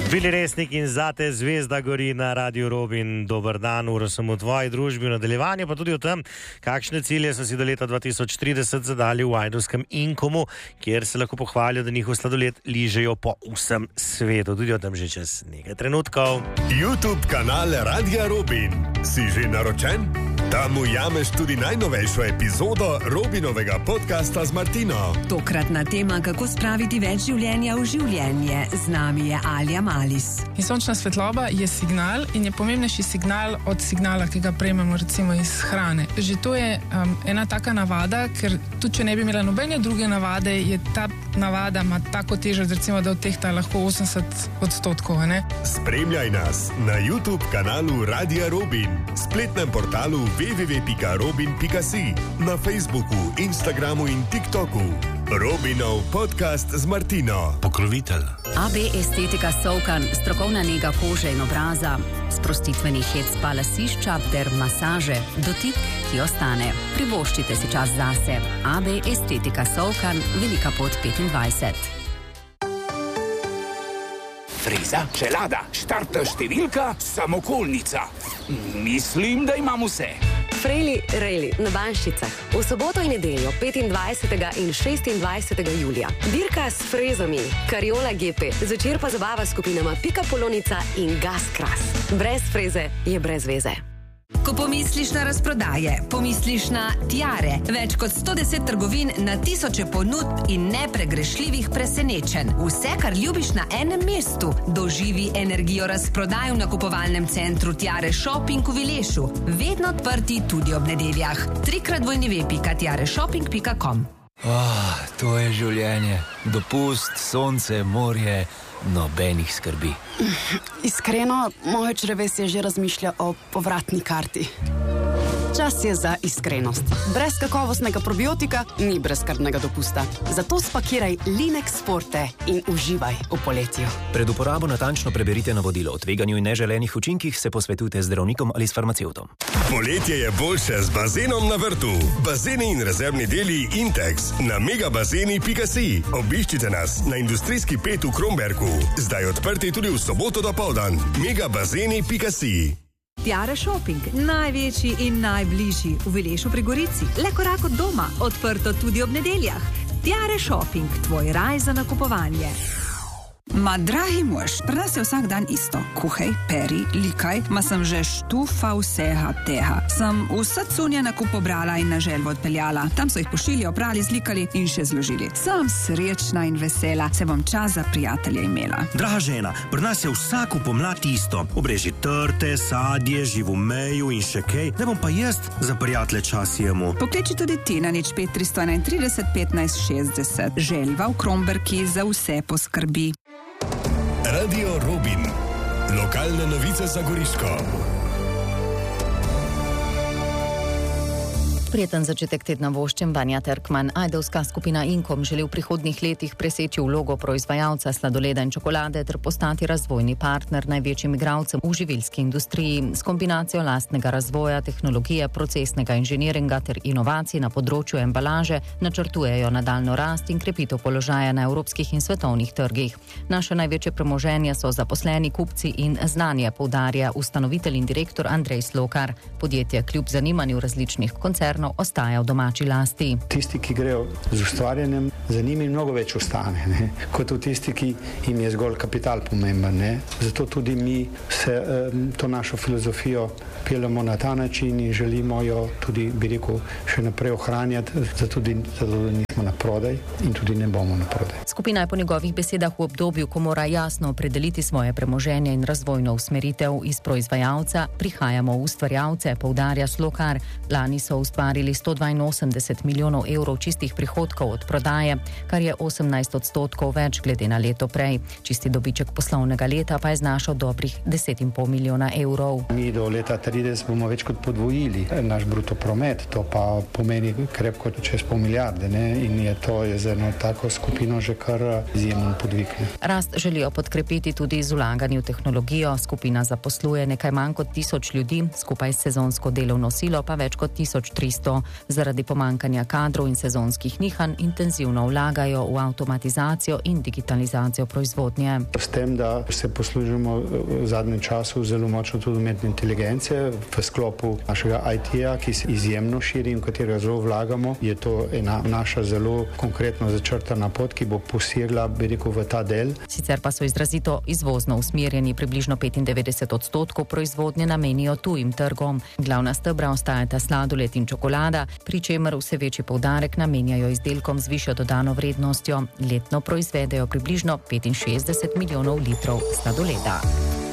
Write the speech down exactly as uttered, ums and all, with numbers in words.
Bili resnik in zate zvezda gori na Radio Robin. Dober dan, ura sem v tvoji družbi, v nadaljevanju pa tudi o tem, kakšne cilje so si do leta dva tisoč trideset zadali v ajdovskem Inkomu, kjer se lahko pohvalijo, da njihov sladoled ližejo po vsem svetu. Tudi o tem že čez nekaj trenutkov. YouTube kanal Radia Robin. Si že naročen? Tam ujameš tudi najnovejšo epizodo Robinovega podcasta z Martino. Tokratna tema, kako spraviti več življenja v življenje. Z nami je Alja Malis. In sončna svetloba je signal in je pomembnejši signal od signala, ki ga prejmemo recimo iz hrane. Že to je um, ena taka navada, ker tudi če ne bi imela nobene druge navade, je ta navada ima tako težo, recimo, da odtehta lahko osemdeset odstotkov. Ne? Spremljaj nas na YouTube kanalu Radia Robin, spletnem portalu w w w pika robin pika si, na Facebooku, Instagramu in TikToku. Robinov podcast z Martino. Pokrovitelj. A B Estetika Solkan, strokovna nega kože in obraza, sprostitveni hec spa lasišča ter masaže, dotik, ki ostane. Privoščite si čas zase. A B Estetika Solkan, Velika pot petindvajset. Freza, čelada, štartna številka, samokolnica. Mislim, da imam vse. Frejli, rejli, na Banščicah. V soboto in nedeljo, petindvajsetega in šestindvajsetega julija. Dirka s frezami, Kariola G P, zvečer pa zabava s skupinama Pika Polonica in Gas Kras. Brez freze je brez veze. Ko pomisliš na razprodaje, pomisliš na Tiare. Več kot sto deset trgovin na tisoče ponudb in nepregrešljivih presenečenj. Vse, kar ljubiš na enem mestu. Doživi energijo razprodaj v nakupovalnem centru Tiare Shopping v Vilešu. Vedno odprti tudi ob nedeljah. trikrat w w w pika tiare shopping pika com. Oh, to je življenje. Dopust, sonce, morje, nobenih skrbi. Iskreno, moje črevesje že razmišlja o povratni karti. Čas je za iskrenost. Brez kakovostnega probiotika ni brezskrbnega dopusta. Zato spakiraj Linex Forte in uživaj v poletju. Pred uporabo natančno preberite navodilo. O tveganju in neželenih učinkih se posvetujte z zdravnikom ali s farmacevtom. Poletje je boljše z bazenom na vrtu. Bazeni in rezervni deli Intex na megabazeni pika si. Obiščite nas na industrijski pet v Kromberku. Zdaj odprti tudi v soboto dopoldan. megabazeni pika si. Tiare Shopping, največji in najbližji v Vilešu pri Gorici. Le korak od doma, odprto tudi ob nedeljah. Tiare Shopping, tvoj raj za nakupovanje. Ma, dragi mož, pri nas je vsak dan isto. Kuhaj, peri, likaj, ma sem že štufa vsega tega. Sem vse cunje nakup pobrala in na želvo odpeljala. Tam so jih pošili, oprali, zlikali in še zložili. Sem srečna in vesela, se bom čas za prijatelje imela. Draga žena, pri nas je vsako pomlad isto. Obreži trte, sadje, živomeju in še kaj. Ne bom pa jaz za prijatelje čas jemu. Pokliči tudi ti na nič pet tristo enaintrideset petnajst šestdeset. Želva v Kromberki za vse poskrbi. Radio Robin. Lokalne novice za Goriško. Prijeten začetek tedna voščem Vanja Terkman. Ajdovska skupina Inkom želi v prihodnjih letih preseči vlogo proizvajalca sladoleda in čokolade ter postati razvojni partner največjim igralcem v živilski industriji. S kombinacijo lastnega razvoja, tehnologije, procesnega inženiringa ter inovacij na področju embalaže načrtujejo nadaljno rast in krepitev položaja na evropskih in svetovnih trgih. Naše največje premoženje so zaposleni, kupci in znanje, poudarja ustanovitelj in direktor Andrej Slokar. Podjetje kljub zanimanju različnih koncernov ostaja v domači lasti. Tisti, ki grejo z ustvarjanjem, za njimi mnogo več ostane, ne? Kot v tisti, ki jim je zgolj kapital pomemben. Ne? Zato tudi mi se um, to našo filozofijo peljemo na ta način in želimo jo tudi, bi rekel, še naprej ohranjati, zato tudi zato nismo na prodaj in tudi ne bomo na prodaj. Skupina je po njegovih besedah v obdobju, ko mora jasno opredeliti svoje premoženje in razvojno usmeritev iz proizvajalca, prihajamo v ustvarjalce, poudarja Slokar. Lani so ustvarili sto dvainosemdeset milijonov evrov čistih prihodkov od prodaje, kar je osemnajst odstotkov več glede na leto prej. Čisti dobiček poslovnega leta pa je znašal dobrih deset in pol milijona evrov. Mi do leta trideset bomo več kot podvojili naš bruto promet, to pa pomeni krepko čez pol milijarde, ne? In je to je za eno tako skupino že kar izjemen podvig. Ne? Rast želijo podkrepiti tudi z vlaganjem v tehnologijo. Skupina zaposluje nekaj manj kot tisoč ljudi, skupaj s sezonsko delovno silo pa več kot tisoč tristo isto. Zaradi pomankanja kadrov in sezonskih nihanj intenzivno vlagajo v avtomatizacijo in digitalizacijo proizvodnje. S tem, da se poslužimo v zadnjem času zelo močno tudi umetne inteligence v sklopu našega I T-ja, ki se izjemno širi in v katerega zelo vlagamo, je to ena naša zelo konkretno začrtana pot, ki bo posegla, bi rekel, v ta del. Sicer pa so izrazito izvozno usmerjeni, približno petindevetdeset odstotkov proizvodnje namenijo tujim trgom. Glavna stebra ostajata sladoled in čokolada, pri čemer vse večji poudarek namenjajo izdelkom z višjo dodano vrednostjo. Letno proizvedejo približno petinšestdeset milijonov litrov sladoleda.